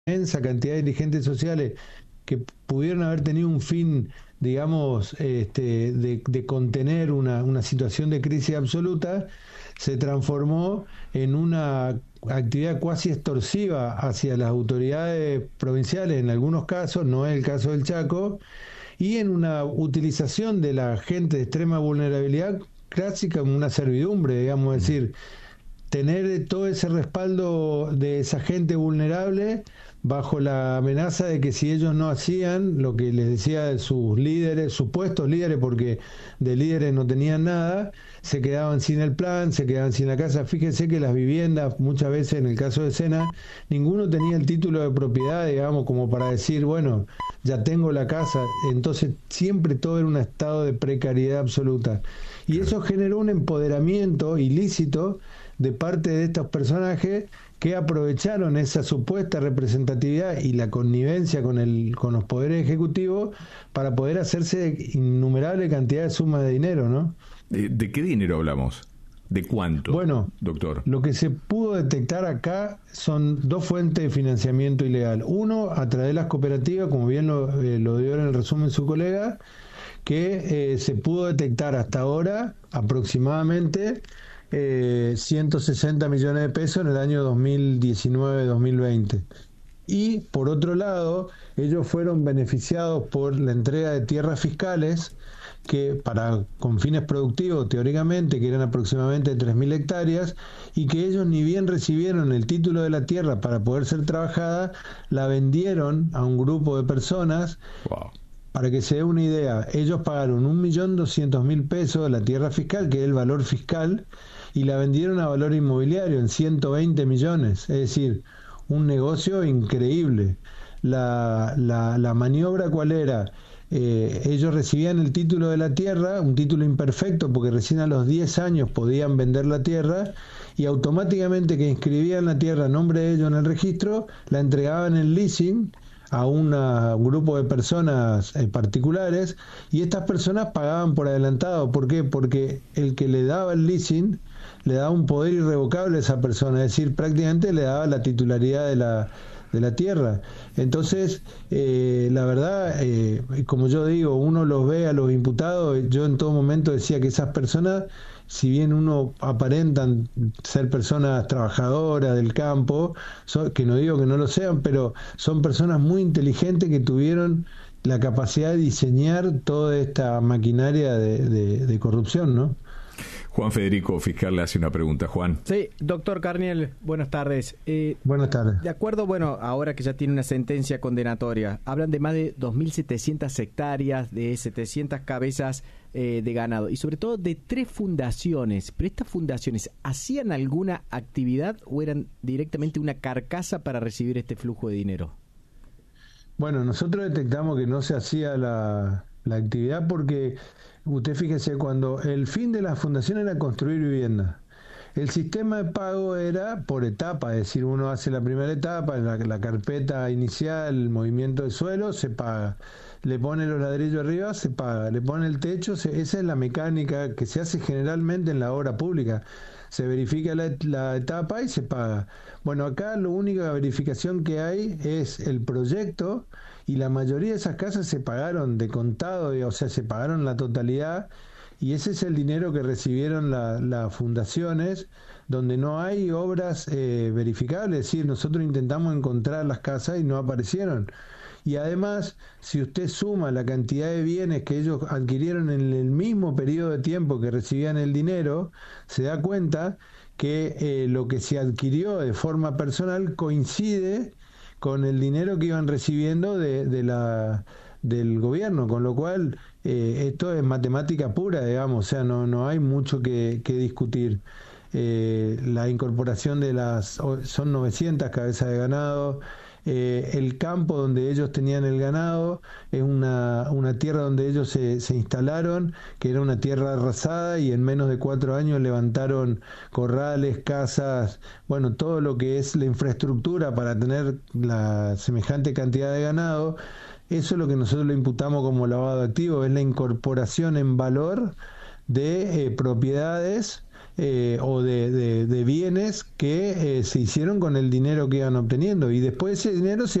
inmensa cantidad de dirigentes sociales que pudieron haber tenido un fin, digamos, de contener una situación de crisis absoluta, se transformó en una actividad cuasi extorsiva hacia las autoridades provinciales, en algunos casos, no es el caso del Chaco, y en una utilización de la gente de extrema vulnerabilidad casi como una servidumbre, digamos, es decir, tener todo ese respaldo de esa gente vulnerable bajo la amenaza de que si ellos no hacían lo que les decía de sus líderes, supuestos líderes, porque de líderes no tenían nada, se quedaban sin el plan, se quedaban sin la casa. Fíjense que las viviendas, muchas veces en el caso de Sena, ninguno tenía el título de propiedad, digamos, como para decir, bueno, ya tengo la casa. Entonces siempre todo era un estado de precariedad absoluta. Y eso generó un empoderamiento ilícito de parte de estos personajes que aprovecharon esa supuesta representatividad y la connivencia con los poderes ejecutivos para poder hacerse innumerable cantidad de sumas de dinero, ¿no? ¿De qué dinero hablamos? ¿De cuánto, bueno, doctor? Lo que se pudo detectar acá son dos fuentes de financiamiento ilegal. Uno, a través de las cooperativas, como bien lo dio en el resumen su colega, que se pudo detectar hasta ahora aproximadamente 160 millones de pesos en el año 2019-2020. Y por otro lado, ellos fueron beneficiados por la entrega de tierras fiscales que con fines productivos teóricamente, que eran aproximadamente 3.000 hectáreas, y que ellos ni bien recibieron el título de la tierra para poder ser trabajada, la vendieron a un grupo de personas. Wow. Para que se dé una idea, ellos pagaron 1.200.000 pesos de la tierra fiscal, que es el valor fiscal, y la vendieron a valor inmobiliario en 120 millones, es decir, un negocio increíble. La maniobra, ¿cuál era? Ellos recibían el título de la tierra, un título imperfecto, porque recién a los 10 años podían vender la tierra, y automáticamente que inscribían la tierra a nombre de ellos en el registro, la entregaban en leasing a un grupo de personas particulares, y estas personas pagaban por adelantado. ¿Por qué? Porque el que le daba el leasing le daba un poder irrevocable a esa persona, es decir, prácticamente le daba la titularidad de la tierra. Entonces, la verdad, como yo digo, uno los ve a los imputados, yo en todo momento decía que esas personas, si bien uno aparentan ser personas trabajadoras del campo, que no digo que no lo sean, pero son personas muy inteligentes que tuvieron la capacidad de diseñar toda esta maquinaria de corrupción, ¿no? Juan Federico, fiscal, le hace una pregunta. Juan. Sí, doctor Carniel, buenas tardes. Buenas tardes. De acuerdo, bueno, ahora que ya tiene una sentencia condenatoria, hablan de más de 2.700 hectáreas, de 700 cabezas de ganado y sobre todo de 3 fundaciones. ¿Pero estas fundaciones hacían alguna actividad o eran directamente una carcasa para recibir este flujo de dinero? Bueno, nosotros detectamos que no se hacía la actividad porque, usted fíjese, cuando el fin de la fundación era construir viviendas, el sistema de pago era por etapa, es decir, uno hace la primera etapa, la carpeta inicial, el movimiento de suelo, se paga. Le pone los ladrillos arriba, se paga. Le pone el techo, esa es la mecánica que se hace generalmente en la obra pública. Se verifica la etapa y se paga. Bueno, acá la única verificación que hay es el proyecto, y la mayoría de esas casas se pagaron de contado, o sea, se pagaron la totalidad, y ese es el dinero que recibieron las fundaciones, donde no hay obras verificables. Es decir, nosotros intentamos encontrar las casas y no aparecieron. Y además, si usted suma la cantidad de bienes que ellos adquirieron en el mismo periodo de tiempo que recibían el dinero, se da cuenta que lo que se adquirió de forma personal coincide con el dinero que iban recibiendo del gobierno, con lo cual esto es matemática pura, digamos, o sea, no hay mucho que discutir. La incorporación son 900 cabezas de ganado. El campo donde ellos tenían el ganado es una tierra donde ellos se instalaron, que era una tierra arrasada, y en menos de 4 años levantaron corrales, casas, bueno, todo lo que es la infraestructura para tener la semejante cantidad de ganado. Eso es lo que nosotros le imputamos como lavado de activos, es la incorporación en valor de propiedades o de bienes que se hicieron con el dinero que iban obteniendo, y después ese dinero se